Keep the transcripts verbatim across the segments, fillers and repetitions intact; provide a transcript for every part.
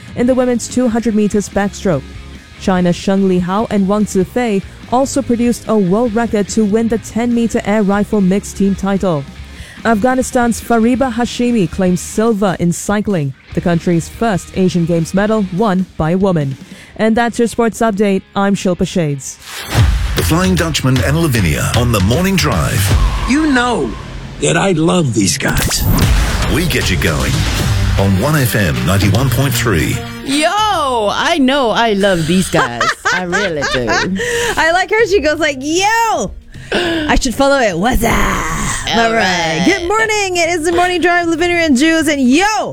in the women's two hundred meters backstroke. China's Sheng Lihao and Wang Zifei also produced a world record to win the ten meter air rifle mixed team title. Afghanistan's Fariba Hashimi claims silver in cycling, the country's first Asian Games medal won by a woman. And that's your sports update. I'm Shilpa Shades. The Flying Dutchman and Lavinia on the Morning Drive. You know that I love these guys. We get you going on one F M ninety-one point three. Yo, I know I love these guys. I really do. I like her. She goes like, yo. I should follow it. What's up? All, All right. right. Good morning. It is the Morning Drive, Lavinia and Jules. And yo,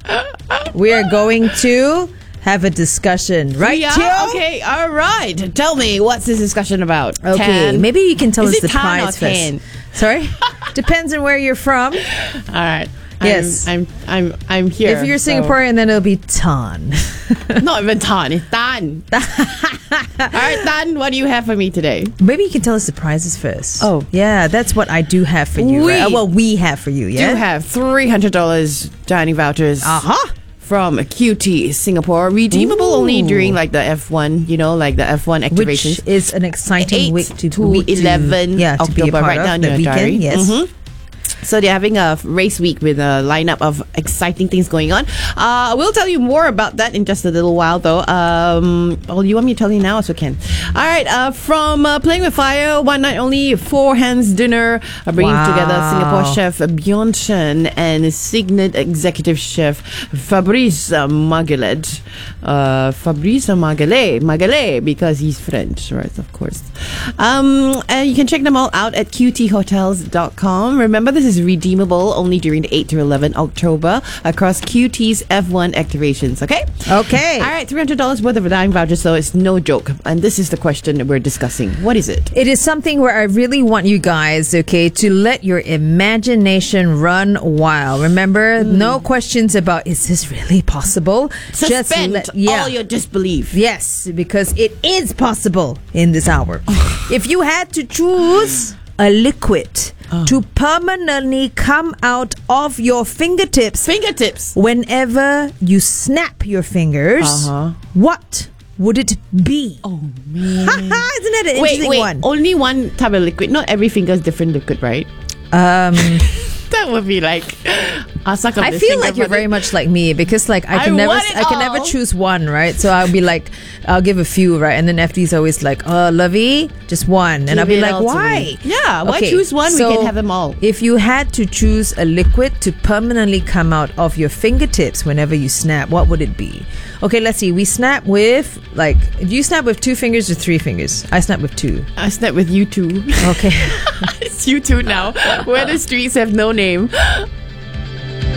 we are going to have a discussion. Right, yeah? Teo? Okay. All right. Tell me, what's this discussion about? Okay. Tan? Maybe you can tell is us the tan prize or first. tan? Sorry? Depends on where you're from. All right. Yes. I'm I'm I'm, I'm here. If you're so. Singaporean, then it'll be Tan. Not even Tan. It's Tan. All right, Tan, what do you have for me today? Maybe you can tell us the prizes first. Oh. Yeah, that's what I do have for you. We right? Well, we have for you, yeah? do have three hundred dollars dining vouchers. Uh-huh. From Q T Singapore, redeemable Ooh. only during like the F one, you know, like the F one activations. Which is an exciting eight week to, to week eleven to, yeah, to October, be a part right of now in the your weekend. diary. Yes. Mm-hmm. So they're having a race week with a lineup of exciting things going on. Uh, we'll tell you more about that in just a little while, though. Um, oh, you want me to tell you now? So can. All right. Uh, from uh, Playing with Fire, one night only, four hands dinner, uh, bringing Wow. together Singapore chef Bjorn Chen and Signet executive chef Fabrice Margalet. Uh, Fabrice Margalet, Margalet, because he's French, right? Of course. Um, and you can check them all out at q t hotels dot com. Remember, this is redeemable only during the eighth to eleventh October across Q T's F one activations, okay? Okay. All right, three hundred dollars worth of dining vouchers, so it's no joke. And this is the question that we're discussing. What is it? It is something where I really want you guys, okay, to let your imagination run wild. Remember, mm. no questions about, is this really possible? Suspend let, yeah. all your disbelief. Yes, because it is possible in this hour. If you had to choose a liquid oh. to permanently come out of your fingertips, fingertips, whenever you snap your fingers, uh-huh. what would it be? Oh man, isn't that an wait, interesting wait, one? Only one type of liquid. Not every finger is different liquid, right? Um. That would be like I'll suck up I this feel finger like you're for very the- much like me because like I can I never want it I can never all. choose one, right? So I'll be like I'll give a few, right? And then F D's always like, "Oh, Lovey, just one." And Give I'll be it like, all to "Why?" me. Yeah, why Okay, choose one? so We can have them all. If you had to choose a liquid to permanently come out of your fingertips whenever you snap, what would it be? Okay, let's see. We snap with like do you snap with two fingers or three fingers? I snap with two. I snap with you two. Okay. It's you two now. Where the streets have no name.